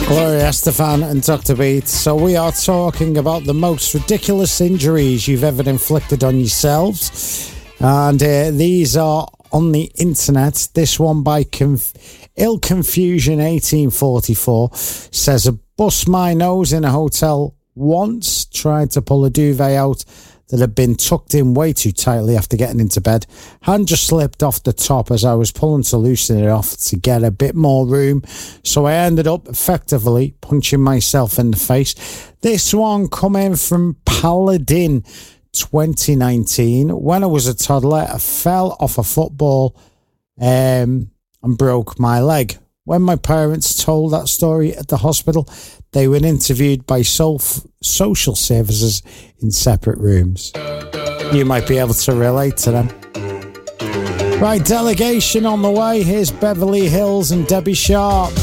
Gloria Estefan and Dr. Beat. So we are talking about the most ridiculous injuries you've ever inflicted on yourselves. And these are on the internet. This one by Ill Confusion 1844 says, I bust my nose in a hotel once, tried to pull a duvet out that had been tucked in way too tightly after getting into bed. Hand just slipped off the top as I was pulling to loosen it off to get a bit more room. So I ended up effectively punching myself in the face. This one coming from Paladin 2019. When I was a toddler, I fell off a football and broke my leg. When my parents told that story at the hospital, they were interviewed by social services in separate rooms. You might be able to relate to them. Right, delegation on the way. Here's Beverly Hills and Debbie Sharp.